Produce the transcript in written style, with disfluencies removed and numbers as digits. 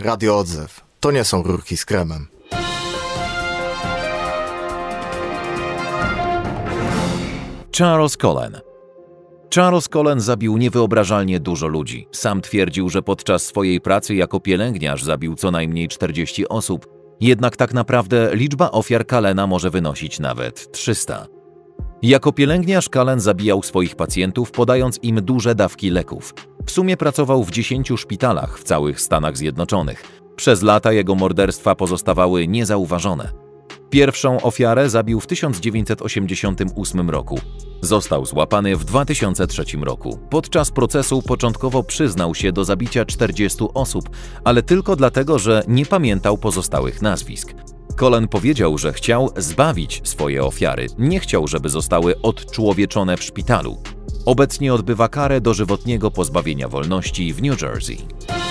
Radio Odzew. To nie są rurki z kremem. Charles Cullen. Charles Cullen zabił niewyobrażalnie dużo ludzi. Sam twierdził, że podczas swojej pracy jako pielęgniarz zabił co najmniej 40 osób. Jednak tak naprawdę liczba ofiar Cullena może wynosić nawet 300. Jako pielęgniarz Cullen zabijał swoich pacjentów, podając im duże dawki leków. W sumie pracował w 10 szpitalach w całych Stanach Zjednoczonych. Przez lata jego morderstwa pozostawały niezauważone. Pierwszą ofiarę zabił w 1988 roku. Został złapany w 2003 roku. Podczas procesu początkowo przyznał się do zabicia 40 osób, ale tylko dlatego, że nie pamiętał pozostałych nazwisk. Cullen powiedział, że chciał zbawić swoje ofiary. Nie chciał, żeby zostały odczłowieczone w szpitalu. Obecnie odbywa karę dożywotniego pozbawienia wolności w New Jersey.